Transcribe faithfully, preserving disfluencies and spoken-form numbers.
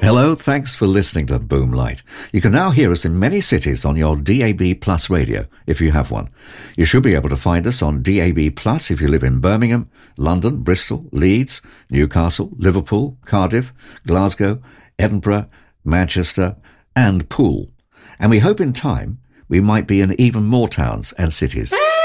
Hello, thanks for listening to Boomlight. You can now hear us in many cities on your D A B Plus radio, if you have one. You should be able to find us on D A B Plus if you live in Birmingham, London, Bristol, Leeds, Newcastle, Liverpool, Cardiff, Glasgow, Edinburgh, Manchester, and Poole. And we hope in time we might be in even more towns and cities.